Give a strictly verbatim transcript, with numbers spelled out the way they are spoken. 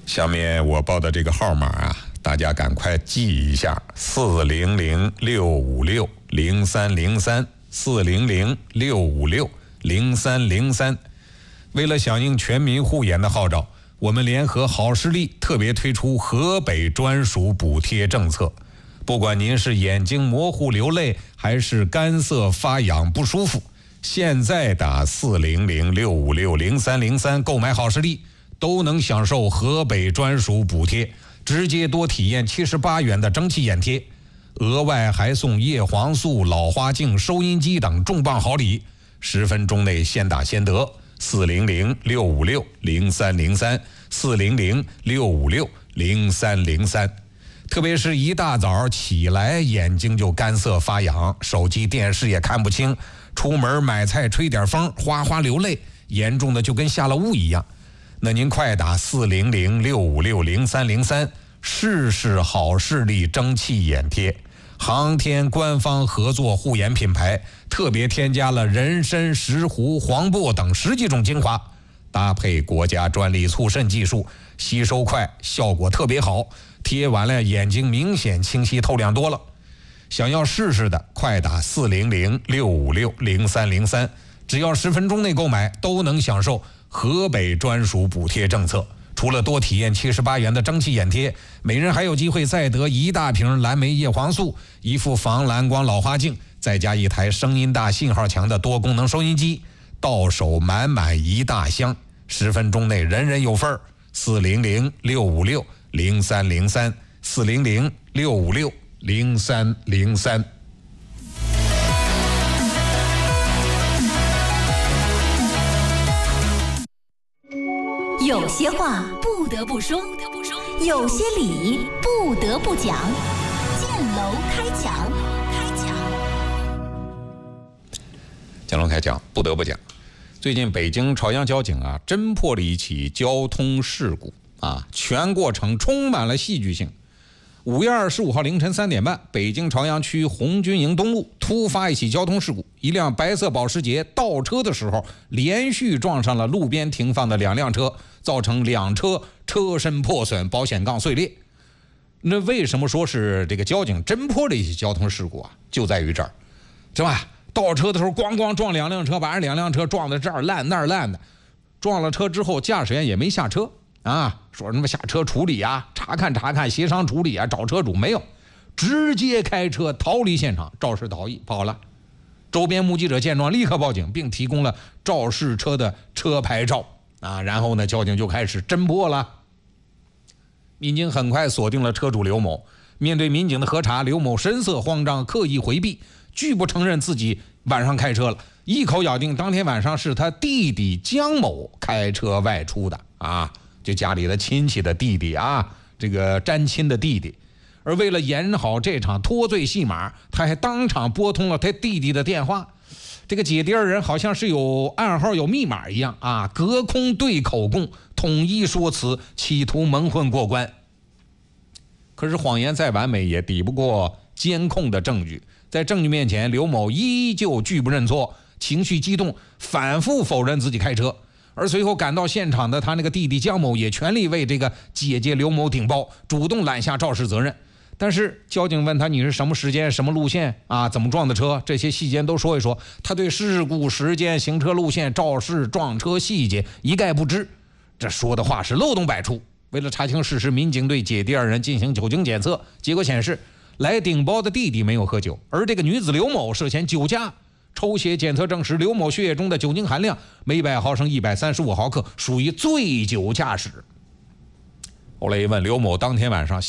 下面我报的这个号码啊，大家赶快记一下：四零零六五六零三零三，四零零六五六零三零三。为了响应全民护眼的号召，我们联合好视力特别推出河北专属补贴政策。不管您是眼睛模糊流泪，还是干涩发痒不舒服，现在打四零零六五六零三零三购买好视力，都能享受河北专属补贴，直接多体验七十八元的蒸汽眼贴，额外还送叶黄素、老花镜、收音机等重磅好礼，十分钟内先打先得。四零零六五六零三零三，四零零六五六零三零三。特别是一大早起来眼睛就干涩发痒，手机电视也看不清，出门买菜吹点风哗哗流泪，严重的就跟下了雾一样。那您快打四零零六五六零三零三试试好视力蒸汽眼贴。航天官方合作护眼品牌，特别添加了人参、石斛、黄柏等十几种精华，搭配国家专利促渗技术，吸收快，效果特别好，贴完了眼睛明显清晰透亮多了。想要试试的，快打四零零六五六零三零三，只要十分钟内购买，都能享受河北专属补贴政策。除了多体验七十八元的蒸汽眼贴，每人还有机会再得一大瓶蓝莓叶黄素、一副防蓝光老花镜，再加一台声音大、信号强的多功能收音机，到手满满一大箱，十分钟内人人有份儿。四零零六五六零三零三，四零零六五六零三零三。 有些话不得不说，有些理不得不讲。建楼开讲， 建楼开讲，不得不讲。最近北京朝阳交警啊，侦破了一起交通事故啊，全过程充满了戏剧性。五月二十五号凌晨三点半，北京朝阳区红军营东路突发一起交通事故，一辆白色保时捷倒车的时候，连续撞上了路边停放的两辆车，造成两车车身破损，保险杠碎裂。那为什么说是这个交警侦破了一起交通事故啊？就在于这儿，是吧？倒车的时候咣咣撞两辆车，把这两辆车撞的这儿烂那儿烂的。撞了车之后，驾驶员也没下车啊，说什么下车处理啊，查看查看，协商处理啊，找车主没有，直接开车逃离现场，肇事逃逸跑了。周边目击者见状立刻报警，并提供了肇事车的车牌照啊，然后呢，交警就开始侦破了。民警很快锁定了车主刘某，面对民警的核查，刘某神色慌张，刻意回避，拒不承认自己晚上开车了，一口咬定当天晚上是他弟弟江某开车外出的啊，就家里的亲戚的弟弟啊，这个沾亲的弟弟。而为了演好这场脱罪戏码，他还当场拨通了他弟弟的电话。这个姐弟二人好像是有暗号有密码一样啊，隔空对口供，统一说辞，企图蒙混过关。可是谎言再完美也抵不过监控的证据，在证据面前，刘某依旧拒不认错，情绪激动，反复否认自己开车。而随后赶到现场的他那个弟弟江某也全力为这个姐姐刘某顶包，主动揽下肇事责任。但是交警问他你是什么时间什么路线啊，怎么撞的车，这些细节都说一说，他对事故时间、行车路线、肇事撞车细节一概不知，这说的话是漏洞百出。为了查清事实，民警对姐弟二人进行酒精检测，结果显示来顶包的弟弟没有喝酒，而这个女子刘某涉嫌酒驾。抽血检测证实刘某血液中的酒精含量每百毫升一百三十五毫克，属于醉酒驾驶。后来一问，刘某当天晚上